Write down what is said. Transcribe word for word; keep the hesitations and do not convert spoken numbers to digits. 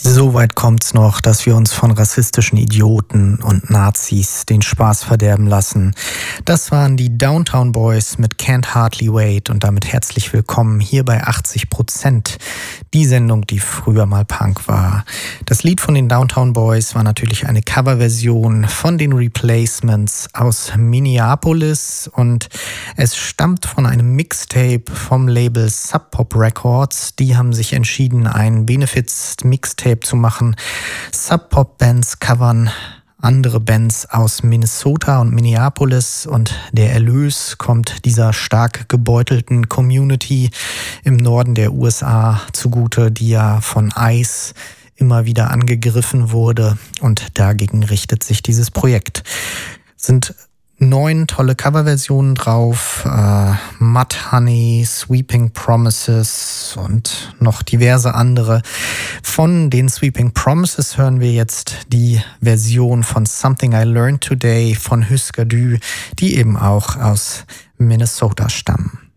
So weit kommt's noch, dass wir uns von rassistischen Idioten und Nazis den Spaß verderben lassen. Das waren die Downtown Boys mit Can't Hardly Wait und damit herzlich willkommen hier bei achtzig Prozent, die Sendung, die früher mal Punk war. Das Lied von den Downtown Boys war natürlich eine Coverversion von den Replacements aus Minneapolis und es stammt von einem Mixtape vom Label Sub Pop Records. Die haben sich entschieden, ein Benefits-Mixtape zu machen. Sub-Pop-Bands covern andere Bands aus Minnesota und Minneapolis und der Erlös kommt dieser stark gebeutelten Community im Norden der U S A zugute, die ja von ICE immer wieder angegriffen wurde und dagegen richtet sich dieses Projekt. Sind neun tolle Coverversionen drauf, äh, Mudhoney, Sweeping Promises und noch diverse andere. Von den Sweeping Promises hören wir jetzt die Version von Something I Learned Today von Husker Du, die eben auch aus Minnesota stammen.